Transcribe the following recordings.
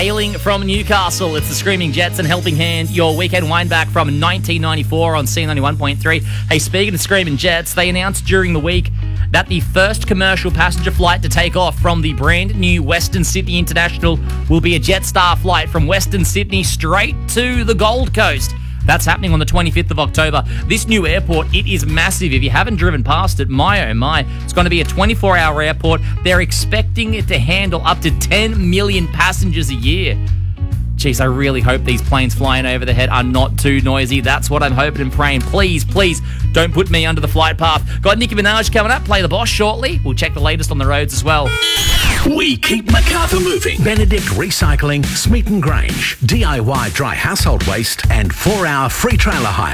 Hailing from Newcastle, it's the Screaming Jets and Helping Hand, your weekend wind back from 1994 on C91.3. Hey, speaking of Screaming Jets, they announced during the week that the first commercial passenger flight to take off from the brand new Western Sydney International will be a Jetstar flight from Western Sydney straight to the Gold Coast. That's happening on the 25th of October. This new airport, it is massive. If you haven't driven past it, my oh my, it's going to be a 24-hour airport. They're expecting it to handle up to 10 million passengers a year. Jeez, I really hope these planes flying overhead are not too noisy. That's what I'm hoping and praying. Please, please, don't put me under the flight path. Got Nicki Minaj coming up, Play the Boss shortly. We'll check the latest on the roads as well. We keep Macarthur moving. Benedict Recycling, Smeaton Grange, DIY dry household waste and 4-hour free trailer hire.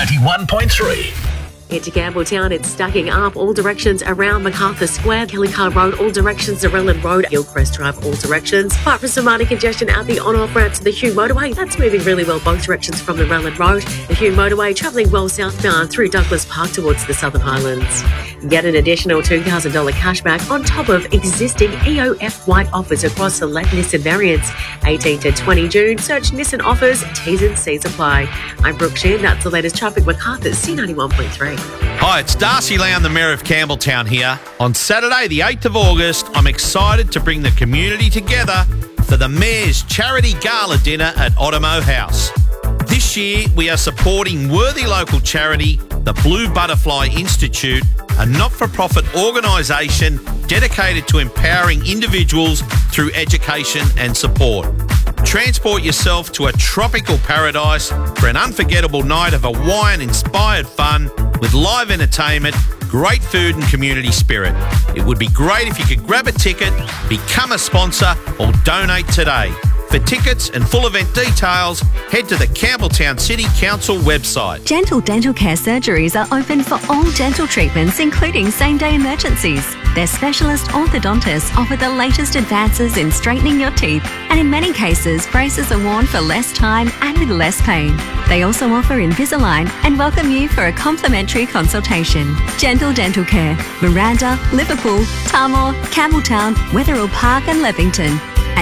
C91.3. Into Campbelltown, it's stacking up all directions around MacArthur Square, Kelly Carr Road, all directions, Zarellan Road, Hillcrest Drive, all directions. Apart from some minor congestion at the on-off ramp to the Hume Motorway, that's moving really well both directions from the Zarellan Road. The Hume Motorway travelling well southbound through Douglas Park towards the Southern Highlands. Get an additional $2,000 cashback on top of existing EOF white offers across select Nissan variants. 18 to 20 June, search Nissan offers, T's and C's apply. I'm Brooke Sheehan, that's the latest traffic. MacArthur, C91.3. Hi, it's Darcy Lown, the Mayor of Campbelltown here. On Saturday, the 8th of August, I'm excited to bring the community together for the Mayor's Charity Gala Dinner at Otomo House. This year, we are supporting worthy local charity, the Blue Butterfly Institute, a not-for-profit organisation dedicated to empowering individuals through education and support. Transport yourself to a tropical paradise for an unforgettable night of Hawaiian-inspired fun with live entertainment, great food and community spirit. It would be great if you could grab a ticket, become a sponsor or donate today. For tickets and full event details, head to the Campbelltown City Council website. Gentle Dental Care surgeries are open for all dental treatments, including same-day emergencies. Their specialist orthodontists offer the latest advances in straightening your teeth, and in many cases, braces are worn for less time and with less pain. They also offer Invisalign and welcome you for a complimentary consultation. Gentle Dental Care, Miranda, Liverpool, Tamworth, Campbelltown, Wetherill Park and Leppington. And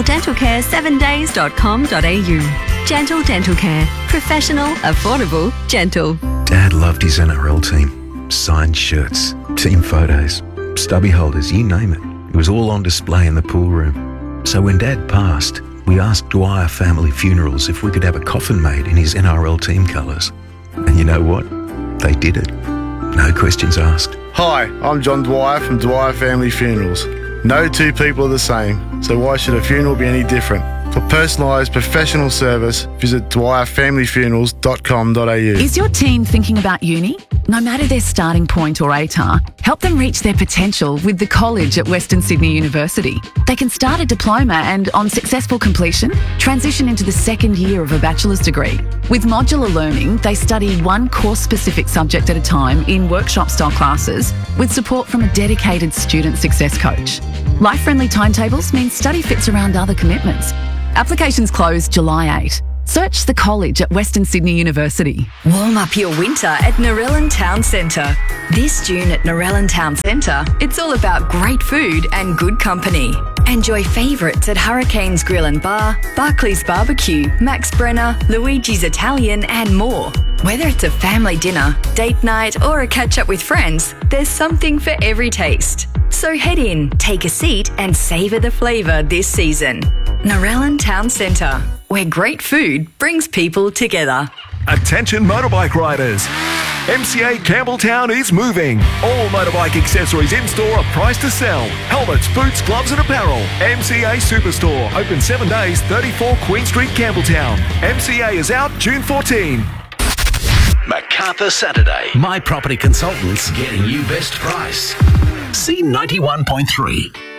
gentledentalcare7days.com.au. Gentle Dental Care. Professional, affordable, gentle. Dad loved his NRL team. Signed shirts, team photos, stubby holders, you name it. It was all on display in the pool room. So when Dad passed, we asked Dwyer Family Funerals if we could have a coffin made in his NRL team colours. And you know what? They did it. No questions asked. Hi, I'm John Dwyer from Dwyer Family Funerals. No two people are the same, so why should a funeral be any different? For personalised professional service, visit dwyerfamilyfunerals.com.au. Is your teen thinking about uni? No matter their starting point or ATAR, help them reach their potential with the college at Western Sydney University. They can start a diploma and, on successful completion, transition into the second year of a bachelor's degree. With modular learning, they study one course-specific subject at a time in workshop-style classes with support from a dedicated student success coach. Life-friendly timetables mean study fits around other commitments. Applications close July 8. Search the college at Western Sydney University. Warm up your winter at Narellan Town Centre. This June at Narellan Town Centre, it's all about great food and good company. Enjoy favourites at Hurricanes Grill and Bar, Barclays Barbecue, Max Brenner, Luigi's Italian and more. Whether it's a family dinner, date night or a catch-up with friends, there's something for every taste. So head in, take a seat and savour the flavour this season. Narellan Town Centre, where great food brings people together. Attention motorbike riders. MCA Campbelltown is moving. All motorbike accessories in store are priced to sell. Helmets, boots, gloves and apparel. MCA Superstore, open 7 days, 34 Queen Street, Campbelltown. MCA is out June 14. Macarthur Saturday. My Property Consultants getting you best price. C91.3.